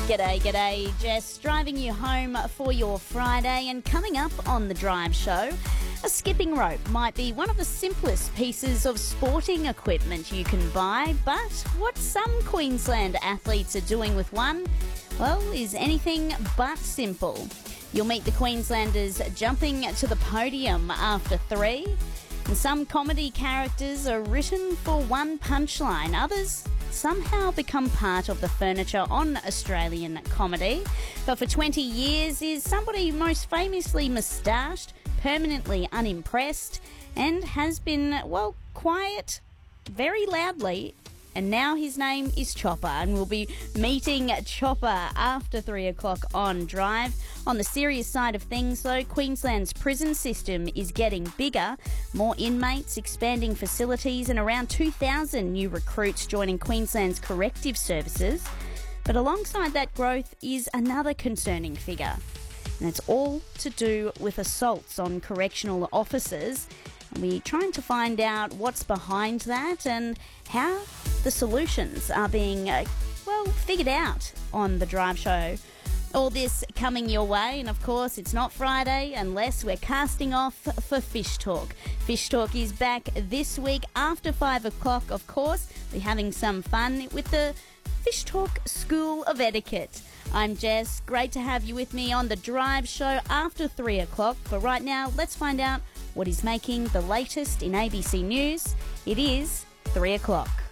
G'day, g'day. Jess driving you home for your Friday, and coming up on The Drive Show, a skipping rope might be one of the simplest pieces of sporting equipment you can buy, but what some Queensland athletes are doing with one, well, is anything but simple. You'll meet the Queenslanders jumping to the podium after 3, and some comedy characters are written for one punchline. Others somehow become part of the furniture on Australian comedy. But for 20 years is somebody most famously moustached, permanently unimpressed, and has been, well, quiet very loudly. And now his name is Chopper, and we'll be meeting Chopper after 3 o'clock on Drive. On the serious side of things, though, Queensland's prison system is getting bigger. More inmates, expanding facilities, and around 2,000 new recruits joining Queensland's corrective services. But alongside that growth is another concerning figure, and it's all to do with assaults on correctional officers. And we're trying to find out what's behind that and how the solutions are being, figured out on The Drive Show. All this coming your way, and of course it's not Friday unless we're casting off for Fish Talk. Fish Talk is back this week after 5 o'clock, of course. We're having some fun with the Fish Talk School of Etiquette. I'm Jess, great to have you with me on The Drive Show after 3 o'clock. But right now, let's find out what is making the latest in ABC News. It is 3 o'clock.